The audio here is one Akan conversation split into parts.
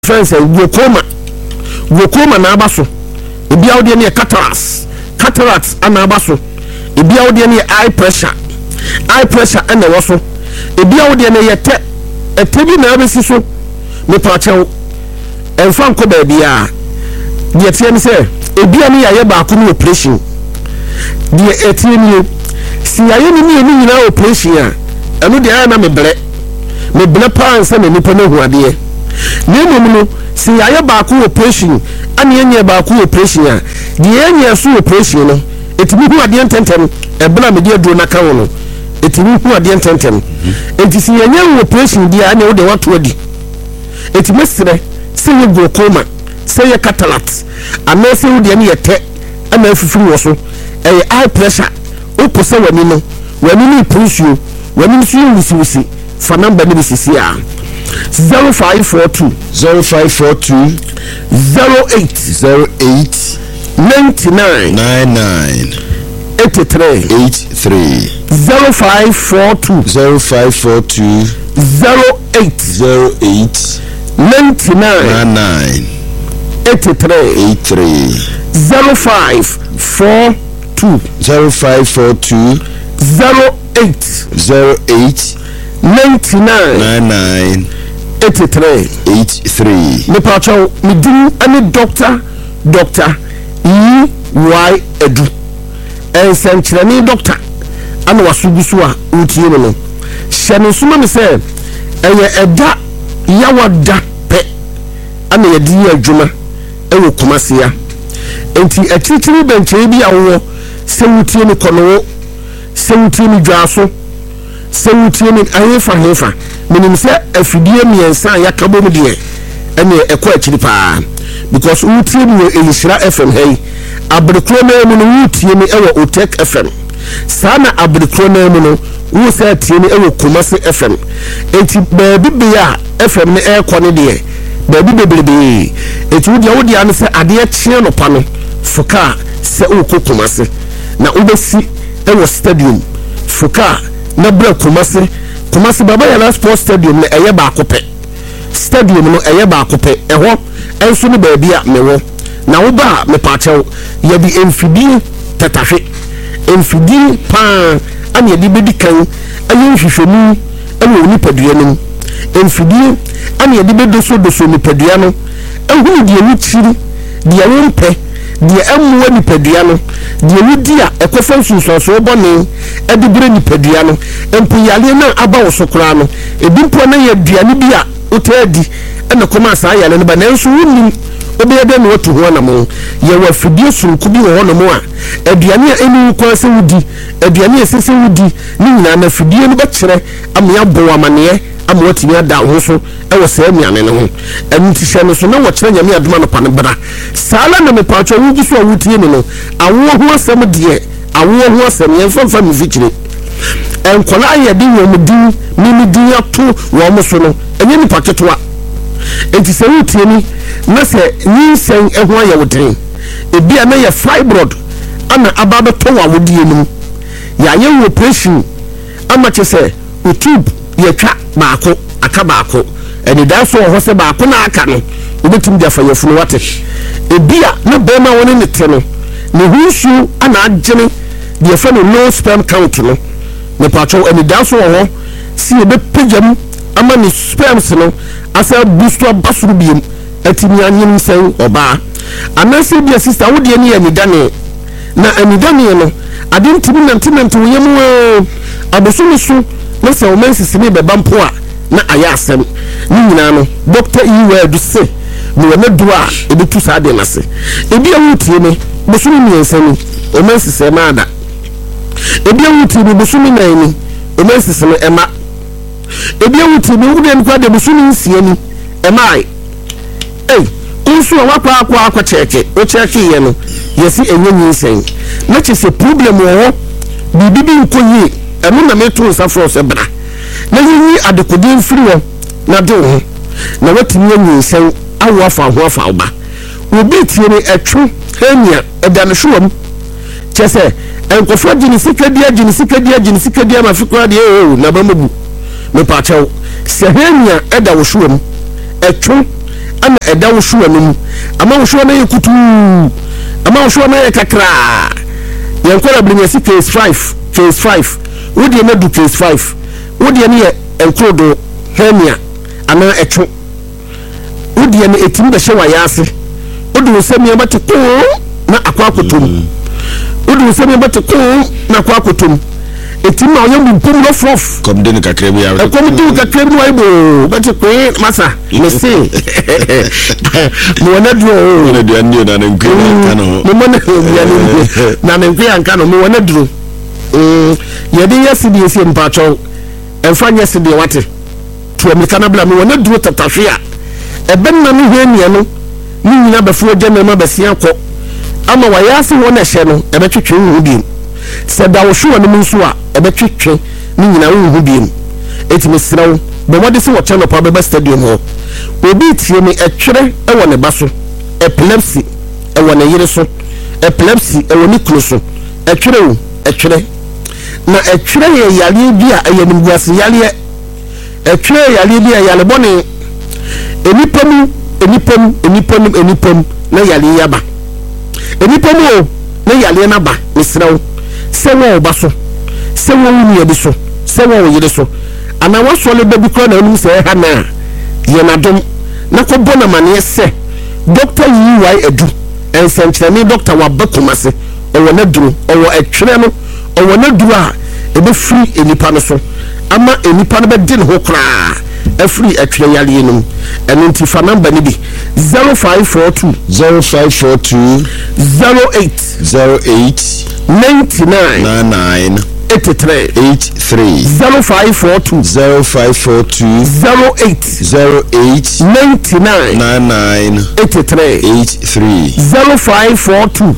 friends glaucoma na abaso ebi awde ne cataracts ana abaso ebi awde ne eye pressure ana woso ebi awde ne yete etebi na abesi so me pachew enfa nko ba bia de tie ne se ebi ani yaye ba ko no operation de etie ni si yaye ni nyina operation a eno de ana me bre pa ansa na nipa na huade no si yaye ba ko operation ani enye ba ko operation a de enye so operation no etimi hu ade ententem ebla me de aduro na ka wo no etimi hu ade ententem enti si yenye operation dia ani wo de wato adi etimi sire se ye glaucoma se ye cataract ana se wo de ani yete ana afifiri wo so eye pressure opose wani no wani ni pressure wani so wisi fa number ni bisisi a 0542 08 99 83 0542 08 99 83 0542 08 99 83 me pacho me do any doctor EY Edu ensenkyerani doctor ana wasugusu a utie no hyene suma me se eye eda yawada pe ana yedi adwuma ewo kumasia enti akirikiri benche bi awo se utie ni kono se utie ni dwaso se utie ni ayefa menim se afidie miensa yakabo mu de ene ekọ akiri pa because utie ni Elishira FM hey abrekro na mu no utie ni ewo Otek FM sana abrekro na mu no wo se tie ni ewo Kumasi FM enti baabi bia FM ne ekọ ne de baabi bebrebe enti wo de an se ade chie no pa no fuka se wo Kumasi na ubesi ewo stadium fuka na bra Kumasi baba ya sports stadium na eye ba akopɛ stadium no eye ba akopɛ ɛhɔ enso ne baabi a mewo na wo ba me paachew ye bi emfidi tatafe emfidi pa an ye di bedi kan ayi hwehwemu ɛwɔ nipadua no emfidi an ye di bedoso nipadua no ehunu die ni chiri die wompe die amuwa nipadua no die wudi a ekofa nsunsoso bɔne edibere nipadua no empuyale na aba osokora no ebimpo na ye duane bi a otadi ena koma asa yale no ba nanso wunnim obeyede no watu ho na mo ye wa fidie sunku bi wo no mo a aduane a enu kwa se wudi aduane a sese wudi ni nyina na fidie no bekere amya bo amane amwatimi ada ho so ewo se amiane ne ho enti hye no so na wo kire nyame adoma no pa ne bra sala na me pacho wugi so wutie ne no awo ho asem de awo ho asem ye mfa mi fikire enkola ye di wo mudi mimi di ato wo mo so no enye ni paketoa enti se wutie ni na se nyinsen eho aye wodren ebi a na ye fibroid ana ababe to wa wodie num ya ye operation ama che se utube ye twa baako aka baako eni da so ho se baako na aka no obetim dia fa yefunu wate ebi a na bema woni ne te no ne husu ana agene dia fa no low sperm count no ne pacho eni da so ho si ebe pejam ama ni sperms no asa boost abasuru biem atimi anyim sen oba anase dia sister wo de ni anidane na anidane no adentimi nantinanti wo yemu abosu so na se o mensis ni be bampo a na ayasem ni nyina no doctor EY Edu se no na dua ebetu sa de na se ebi awutie ne bosu ni ensani o mensis e ma da ebi awutie ne bosu ni nani o mensis no ema ebi awutie ne wo de nkwa de bosu ni nsie ni ema ai nso wakwa akwa cheke o cheke ye no yesi enye nsen na chese problem wo bibi nkoyi enu na metu nsafro se bra na yi adekodi mfiri wo na de ho na watimi nsen awo afa ho afa oba obi tie ni etwu hania edane hwom chese enkofo gini sikadia ma fikra de na ba mabu me pa chew se hania eda wo hwom etwu ana eda wo hwo anum ama wo hwo na yekutu ama wo hwo na yakakra yankora blinyasi case 5 wodi na du case 5 wodi na ye enkrodo hernia ana etwo wodi na etim be hye wa yase wodi wo sami abate ko na akwakotom wodi wo sami abate ko na akwakotom etim na oyam bum no fof kom de kakra bi ya kom de kakra bi wa ibo bate ko masa me say mo na duro na de ndio na nkwe kano mo na ya na nkwe kano mo na duro yedi yesi di esi mpacho emfa nyesi di wate to amika na bla me na duro tatahwe a eben na no hwenia no ni nyina befo gye me basia kɔ ama wa yasi wo na hye no ebetwetwe hu bi se da wo hwo no nso a ebetwetwe ni nyina hu bi etime sirawo bo wode se wo channel pa be stadium ho obi tie me etwere ewo ne baso epilepsy ewo ne yire so epilepsy ewo ni kuro so etwere na etwere ye yale bi a eyenim guase yale etwere yale bi a yale bone enipam na yale yaba enipam o na yale na ba misrawo se wo ba so se wo wu bi so se wo yire so ana waso le baby kro na enu se ha na ye na dom na ko bona mane se doctor yi edu ensenkyereme doctor wa bakomase owo na duro owo etwere no owo na duro a ebe free enipa no so ama enipa no be din ho kra free etwere yale enum enu ntifa number ni bi 0542 08 99 83 0542 08 99 83 0542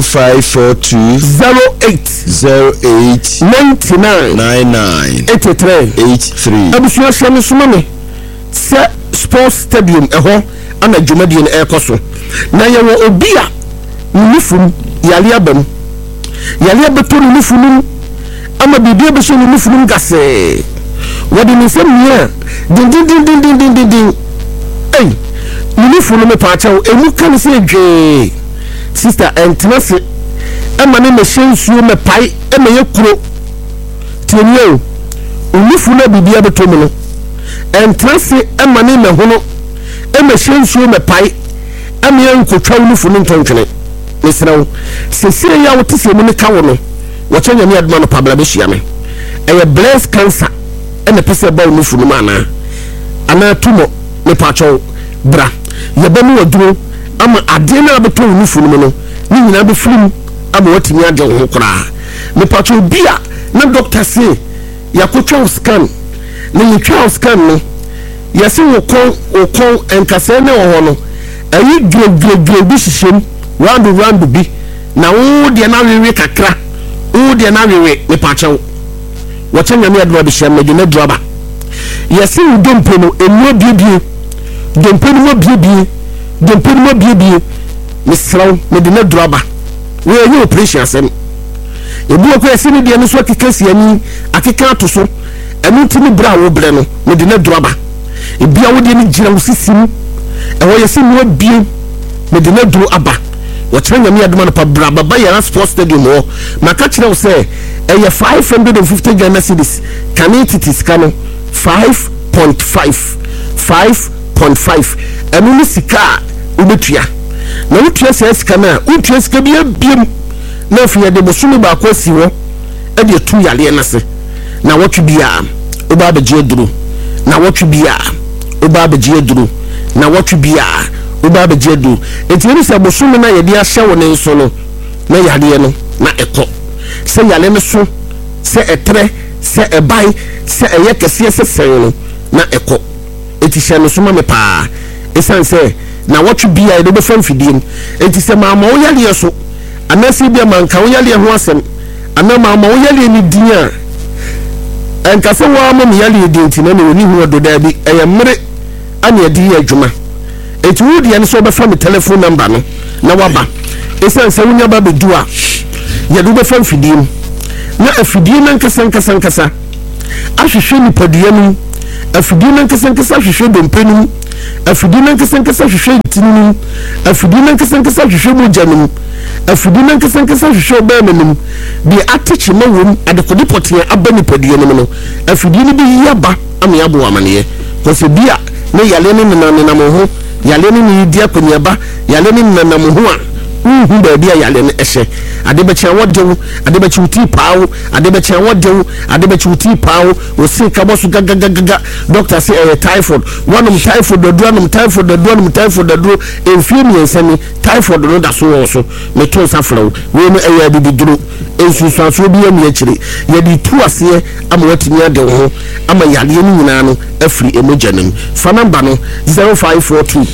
08 83 abusuya shame sumame se sports stadium eho ana dwumadi en ekoso na ye wo obia nifum yale abam yale abeto nifum ama bibia be so nifum gase wodi ni sem nia din ei nifum me pa chawo emu kan se dwe sister entnase ama ne mehyensuo me pai ema ye kuro tienio nifum na bibia beto mu no entrance ema ne mehono ema hyensuo me pai ema ye nkotwa nifum ntontwene mesrawo sese ya wotese mu ne kawo no wachanya ni adma no pabla be hia me eye breast cancer ena pese ba nifum no ana tumo me pacho bra ye ba mu waduro ama ade na beto nifum no ni nyina be firim ama watimi age ho kra me pacho bia na doctor say yakotwa scan na yitwa scan no yesi wokon enkase ne wo no ayi dwedwedwe bi hihiem round bi na wo de na wewe kakra wo de na wewe me pacho wachanya me adwa bi hia me de na draba yesi udompo no enu biebie dompo no biebie misraw me de na draba we yi operation asem ebu ko yesi ne de no so akikasi ani akika to so enu timi bra wo bre no me de na draba ebia wo de ni gira wo sisim e wo yesi no bie me de na duro aba wachanya me aduma no pa bra baba ya sports stadium ho maka kire wo se eye 550 Ghana cedis kanititi skano 5.5 enu ni sika ubetua na utua se sika na utua sika bia biem na afia de bosumi ba ko si wo e de tu yale na se na wotwe bia oba beje duru na wotwe bia oba beje duru na wotwe bia oba beje duru enti se bosumi na ye de ahye wo ne nso no na yale no na ekọ se yale ne so se etre se ebai se eye kese se sen na ekọ eti hye no so ma me pa esan se na wotwe bia de be fam fidiem enti se ma wo yale so anasi bia manka wo yale ho asem anama ma wo yale ni dia enkase wo ama me yale di enti na ne ni hu do da bi eye mere ane adi adwuma eti wo dia ne so be fam telephone number no na waba esan se wonya ba bedu a ye do be fam fidiem na afidie na nkasa ahwehwe ni podua nu afidie na nkasa ahwehwe dompenum afidi na nkesa hwehwe ntinu afidi na nkesa hwehwe mojanum afidi na nkesa hwehwe obananum bi atechi mawom adekodi pote abani padie no afidi ni bi yaba am yabo amane ko se bia ne yale ne nanam ho yale ne ni dia konyaba yale ne nanam ho a baabi a yale ne ehye adebechi awodewo adebechi uti paawo adebechi awodewo adebechi uti paawo osi kabosu gagagaga doctor say typhoid one typhoid do typhoid enfiem yensani typhoid no da so me to safro we no eya bibiduro ensusuaso bi am yakire ye di tu ase ama watimi ade ho ama yale ni nyina no afiri emojanam fa number no 0542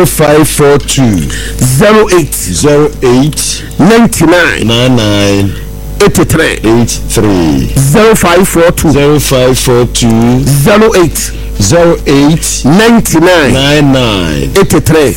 08 99 83 0542 08 99 83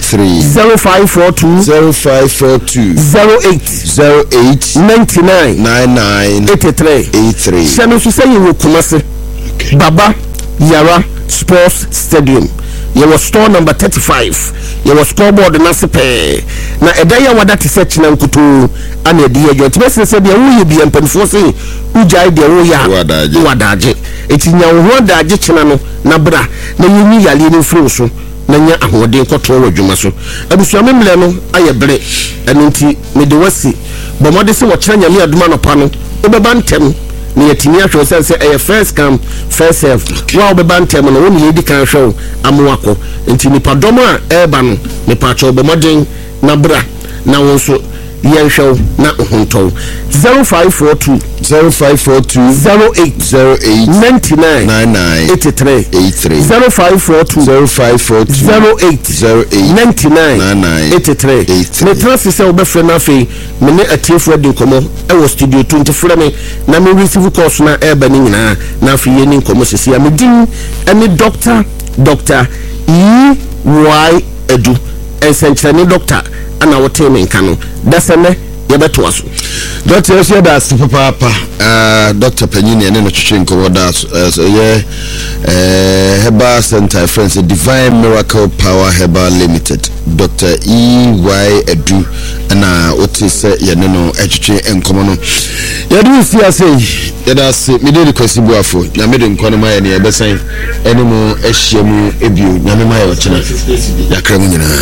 0542 08 99 83 shano so say you Kumasi Baba Yara Sports Stadium. You was store number 35. You was scoreboard na sepe. Na edaya wada ti search na nkutu ana ediye jo. Tibese se bia wo ye bia mpanfo se ujai de wo ya wadaje. Etinya wo wadaje chena no na bra na yinyi yale ni firi so na nya ahoden koto wo dwuma so. Abusuame mle no aye bere. Eno nti me de wasi. Bomode se wo kyerɛ nyame aduma no pa no. Obeba ntem ni yetimi ahwe sense first come first serve wa obeba ntem no woni yedi kan hwe amoako enti nipa domo a eba no nipa cho obemoden na bra na wonso yenhwe na honto 0542 08 99 83 0542 08 99 83 me trust se obefre na fe me ne atiefo de nkomo e wo studio 24 me na me receive course na eba ni nyina na fe ye ni nkomo sesi am din ene doctor EY Edu ensenchani doctor ana wote me nkano dasene yebeto aso doctor yes da sti papa doctor Panyini ene no twetwenko woda so ye Herbal Center Friends Divine Miracle Power Herbal Limited Dr. EY Edu ana wote se yene no etwetwe enkomo no yedu si ase yeda se me de request buafo na me de nkono ma ye ne ebesan ene mo ehyiamu ebio nyame ma ye ochena yakra mu nyina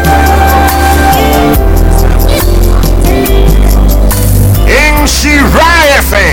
She right.